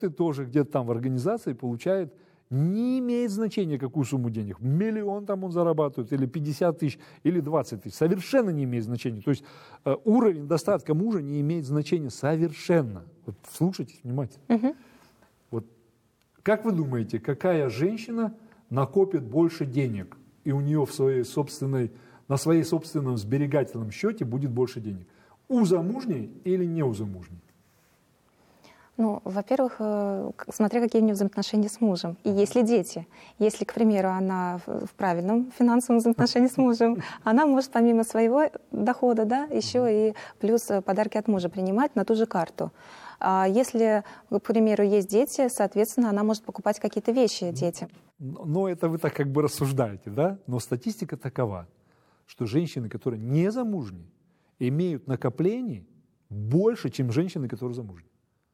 Ты тоже где-то там в организации получает, не имеет значения, какую сумму денег. 1 миллион там он зарабатывает, или 50 тысяч, или 20 тысяч. Совершенно не имеет значения. То есть уровень достатка мужа не имеет значения совершенно. Вот слушайтесь внимательно. Вот, как вы думаете, какая женщина накопит больше денег, и у нее на своей собственном сберегательном счете будет больше денег? У замужней или не у замужней? Ну, во-первых, смотря какие у нее взаимоотношения с мужем. И есть ли дети. Если, к примеру, она в правильном финансовом взаимоотношении с мужем, она может помимо своего дохода, да, еще и плюс подарки от мужа принимать на ту же карту. А если, к примеру, есть дети, соответственно, она может покупать какие-то вещи детям. Но это вы так как бы рассуждаете, да? Но статистика такова, что женщины, которые не замужние, имеют накоплений больше, чем женщины, которые замужние.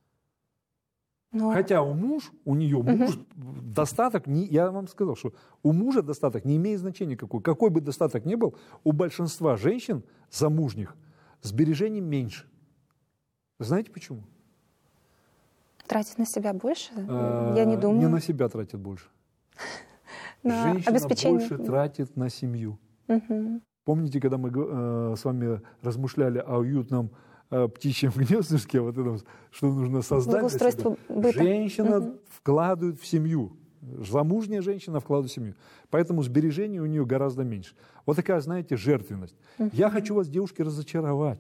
Хотя у нее муж достаток, я вам сказал, что у мужа достаток не имеет значения какой. Какой бы достаток ни был, у большинства женщин замужних сбережений меньше. Знаете почему? Тратить на себя больше? Я не думаю. Не на себя тратит больше. Женщина больше тратит на семью. Помните, когда мы с вами размышляли о уютном птичьем гнездышке, вот этом, что нужно создать для себя? Женщина вкладывает в семью. Замужняя женщина вкладывает в семью. Поэтому сбережений у нее гораздо меньше. Вот такая, знаете, жертвенность. Я хочу вас, девушки, разочаровать.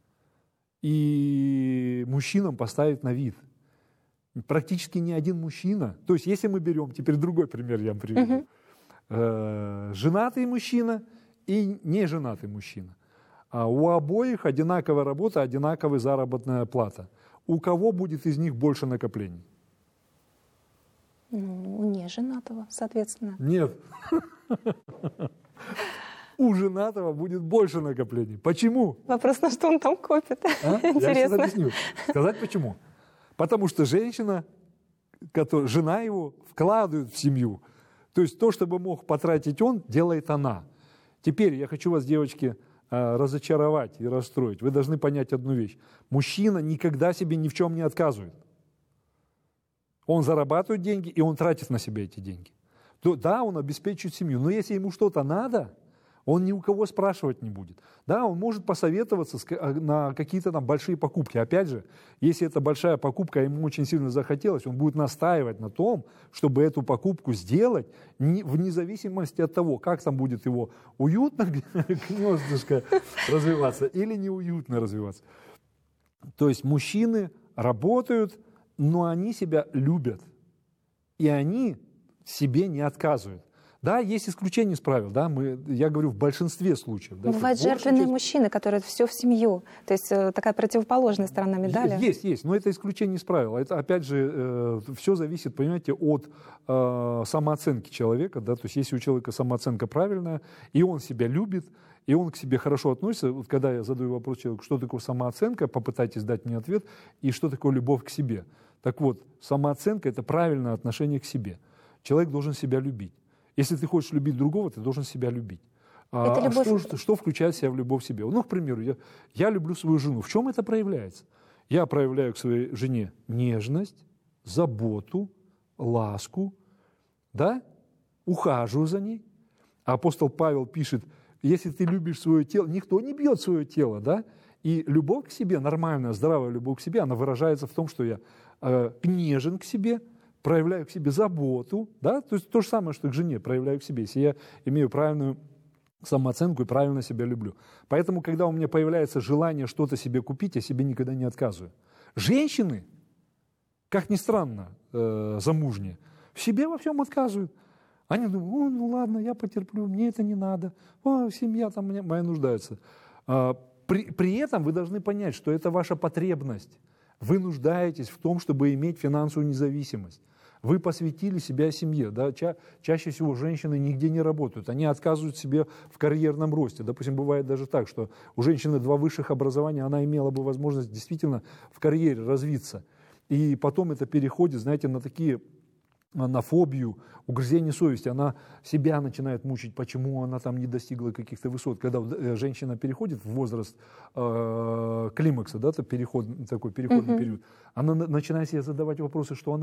И мужчинам поставить на вид. Практически ни один мужчина. То есть, если мы берем, теперь другой пример я вам приведу. Женатый мужчина и неженатый мужчина. У обоих одинаковая работа, одинаковая заработная плата. У кого будет из них больше накоплений? Ну, у неженатого, соответственно. Нет. У женатого будет больше накоплений. Почему? Вопрос, на что он там копит. Я сейчас объясню. Сказать почему. Потому что женщина, жена его, вкладывает в семью. То есть то, что бы мог потратить он, делает она. Теперь я хочу вас, девочки, разочаровать и расстроить. Вы должны понять одну вещь. Мужчина никогда себе ни в чем не отказывает. Он зарабатывает деньги, и он тратит на себя эти деньги. Да, он обеспечивает семью, но если ему что-то надо, он ни у кого спрашивать не будет. Да, он может посоветоваться на какие-то там большие покупки. Опять же, если это большая покупка, ему очень сильно захотелось, он будет настаивать на том, чтобы эту покупку сделать, вне зависимости от того, как там будет его уютно гнездышко развиваться или неуютно развиваться. То есть мужчины работают, но они себя любят. И они себе не отказывают. Да, есть исключения из правил, да, я говорю в большинстве случаев. Да, бывают жертвенные мужчины, которые все в семью, то есть такая противоположная сторона медали. Есть, но это исключение из правил. Это, опять же, все зависит, понимаете, от самооценки человека, да, то есть если у человека самооценка правильная, и он себя любит, и он к себе хорошо относится, вот когда я задаю вопрос человеку, что такое самооценка, попытайтесь дать мне ответ, и что такое любовь к себе. Так вот, самооценка – это правильное отношение к себе. Человек должен себя любить. Если ты хочешь любить другого, ты должен себя любить. Что включает в себя в любовь к себе? Ну, к примеру, я люблю свою жену. В чем это проявляется? Я проявляю к своей жене нежность, заботу, ласку, да? Ухаживаю за ней. А апостол Павел пишет, если ты любишь свое тело, никто не бьет свое тело, да? И любовь к себе, нормальная, здравая любовь к себе, она выражается в том, что я нежен к себе, проявляю к себе заботу, да, то есть то же самое, что к жене проявляю к себе, если я имею правильную самооценку и правильно себя люблю. Поэтому, когда у меня появляется желание что-то себе купить, я себе никогда не отказываю. Женщины, как ни странно, замужние, в себе во всем отказывают. Они думают, ну ладно, я потерплю, мне это не надо, семья там моя нуждается. При этом вы должны понять, что это ваша потребность. Вы нуждаетесь в том, чтобы иметь финансовую независимость. Вы посвятили себя семье. Да? Чаще всего женщины нигде не работают. Они отказывают себе в карьерном росте. Допустим, бывает даже так, что у женщины 2 высших образования, она имела бы возможность действительно в карьере развиться. И потом это переходит, знаете, на фобию, угрызение совести. Она себя начинает мучить, почему она там не достигла каких-то высот. Когда женщина переходит в возраст климакса, да, такой переходный период, она начинает себе задавать вопросы, что она